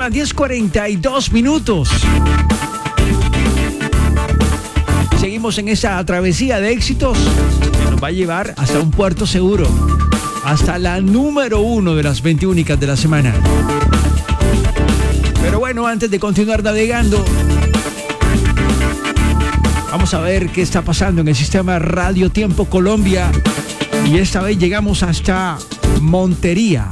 las 10:42. Seguimos en esa travesía de éxitos que nos va a llevar hasta un puerto seguro, hasta la número 1 de las 20 únicas de la semana. Pero bueno, antes de continuar navegando, vamos a ver qué está pasando en el sistema Radio Tiempo Colombia. Y esta vez llegamos hasta Montería.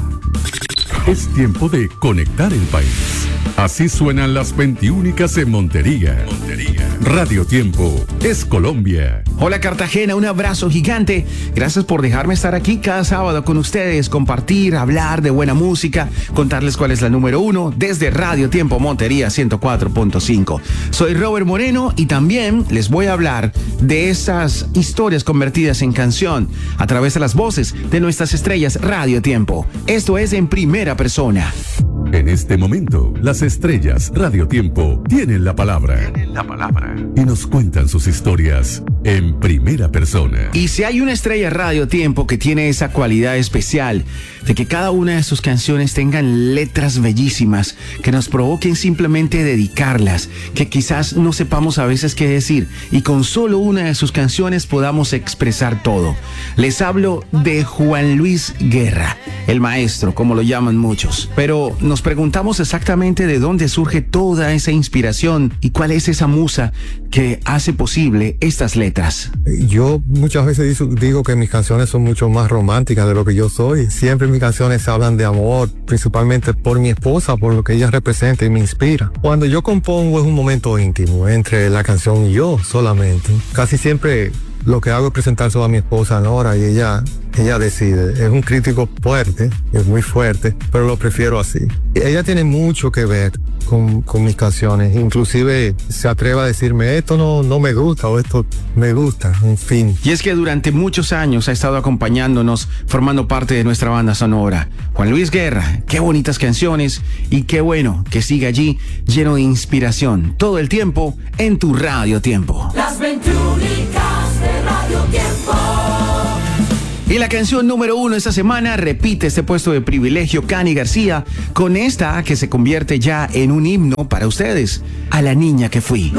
Es tiempo de conectar el país. Así suenan las 20 únicas en Montería. Radio Tiempo es Colombia. Hola Cartagena, un abrazo gigante. Gracias por dejarme estar aquí cada sábado con ustedes, compartir, hablar de buena música, contarles cuál es la número 1 desde Radio Tiempo Montería 104.5. Soy Robert Moreno y también les voy a hablar de esas historias convertidas en canción a través de las voces de nuestras estrellas Radio Tiempo. Esto es en primera persona. En este momento, las estrellas Radio Tiempo tienen la palabra. Y nos cuentan sus historias en primera persona. Y si hay una estrella Radio Tiempo que tiene esa cualidad especial de que cada una de sus canciones tengan letras bellísimas, que nos provoquen simplemente dedicarlas, que quizás no sepamos a veces qué decir y con solo una de sus canciones podamos expresar todo. Les hablo de Juan Luis Guerra, el maestro, como lo llaman muchos. Pero nos preguntamos exactamente de dónde surge toda esa inspiración y cuál es esa musa que hace posible estas letras. Yo muchas veces digo que mis canciones son mucho más románticas de lo que yo soy. Siempre mis canciones hablan de amor, principalmente por mi esposa, por lo que ella representa y me inspira. Cuando yo compongo es un momento íntimo entre la canción y yo solamente. Casi siempre lo que hago es presentárselo a mi esposa Nora y ella decide. Es un crítico fuerte, es muy fuerte, pero lo prefiero así. Ella tiene mucho que ver con mis canciones, inclusive se atreve a decirme esto no me gusta o esto me gusta, en fin. Y es que durante muchos años ha estado acompañándonos, formando parte de nuestra banda sonora. Juan Luis Guerra, qué bonitas canciones y qué bueno que siga allí lleno de inspiración todo el tiempo en tu Radio Tiempo. Las 20 únicas de Radio Tiempo. Y la canción número 1 esta semana repite este puesto de privilegio Cani García con esta que se convierte ya en un himno para ustedes, A la niña que fui.